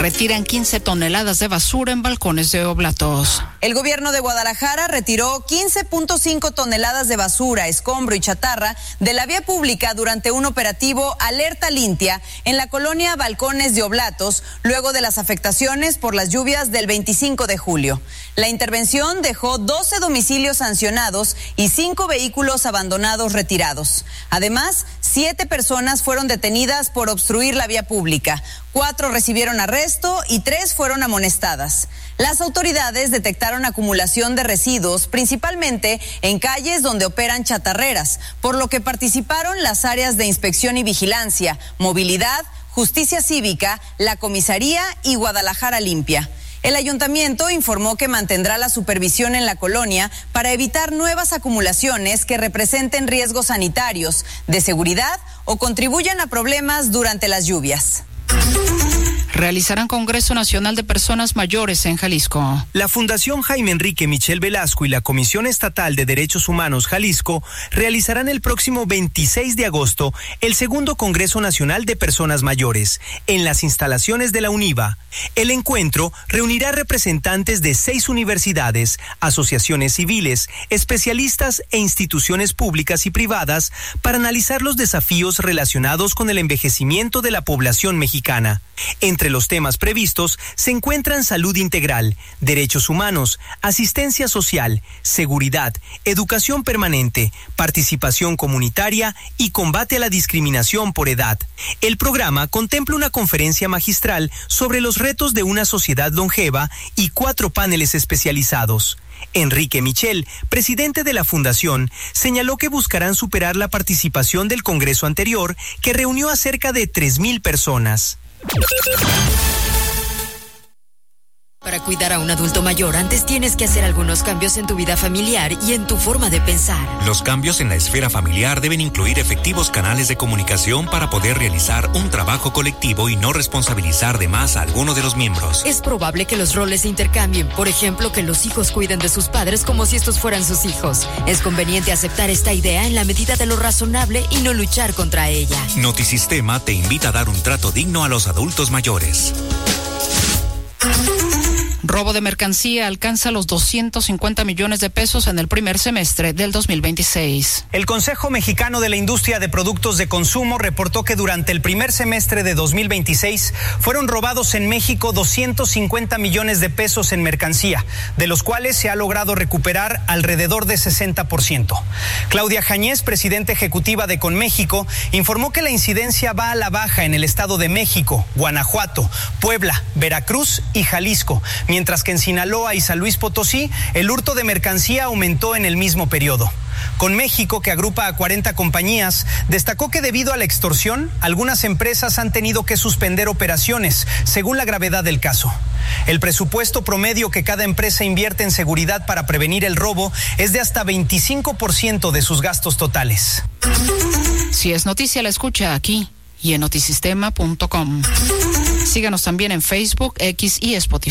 Retiran 15 toneladas de basura en balcones de Oblatos. El gobierno de Guadalajara retiró 15.5 toneladas de basura, escombro y chatarra de la vía pública durante un operativo Alerta Limpia en la colonia Balcones de Oblatos, luego de las afectaciones por las lluvias del 25 de julio. La intervención dejó 12 domicilios sancionados y 5 vehículos abandonados retirados. Además, 7 personas fueron detenidas por obstruir la vía pública. 4 recibieron arresto y 3 fueron amonestadas. Las autoridades detectaron acumulación de residuos, principalmente en calles donde operan chatarreras, por lo que participaron las áreas de inspección y vigilancia, movilidad, justicia cívica, la comisaría y Guadalajara Limpia. El ayuntamiento informó que mantendrá la supervisión en la colonia para evitar nuevas acumulaciones que representen riesgos sanitarios, de seguridad o contribuyan a problemas durante las lluvias. Realizarán Congreso Nacional de Personas Mayores en Jalisco. La Fundación Jaime Enrique Michel Velasco y la Comisión Estatal de Derechos Humanos Jalisco realizarán el próximo 26 de agosto el segundo Congreso Nacional de Personas Mayores en las instalaciones de la UNIVA. El encuentro reunirá representantes de 6 universidades, asociaciones civiles, especialistas e instituciones públicas y privadas para analizar los desafíos relacionados con el envejecimiento de la población mexicana. Entre los temas previstos se encuentran salud integral, derechos humanos, asistencia social, seguridad, educación permanente, participación comunitaria y combate a la discriminación por edad. El programa contempla una conferencia magistral sobre los retos de una sociedad longeva y 4 paneles especializados. Enrique Michel, presidente de la fundación, señaló que buscarán superar la participación del Congreso anterior, que reunió a cerca de 3,000 personas. Para cuidar a un adulto mayor, antes tienes que hacer algunos cambios en tu vida familiar y en tu forma de pensar. Los cambios en la esfera familiar deben incluir efectivos canales de comunicación para poder realizar un trabajo colectivo y no responsabilizar de más a alguno de los miembros. Es probable que los roles se intercambien, por ejemplo, que los hijos cuiden de sus padres como si estos fueran sus hijos. Es conveniente aceptar esta idea en la medida de lo razonable y no luchar contra ella. Notisistema te invita a dar un trato digno a los adultos mayores. Robo de mercancía alcanza los 250 millones de pesos en el primer semestre del 2026. El Consejo Mexicano de la Industria de Productos de Consumo reportó que durante el primer semestre de 2026 fueron robados en México 250 millones de pesos en mercancía, de los cuales se ha logrado recuperar alrededor de 60%. Claudia Jañez, presidenta ejecutiva de Conméxico, informó que la incidencia va a la baja en el Estado de México, Guanajuato, Puebla, Veracruz y Jalisco, mientras que en Sinaloa y San Luis Potosí el hurto de mercancía aumentó en el mismo periodo. Conméxico, que agrupa a 40 compañías, destacó que debido a la extorsión, algunas empresas han tenido que suspender operaciones, según la gravedad del caso. El presupuesto promedio que cada empresa invierte en seguridad para prevenir el robo es de hasta 25% de sus gastos totales. Si es noticia, la escucha aquí y en notisistema.com. Síganos también en Facebook, X y Spotify.